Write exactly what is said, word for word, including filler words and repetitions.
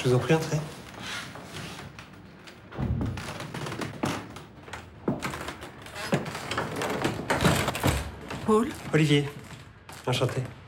Je vous en prie, entrez. Paul? Olivier, enchanté.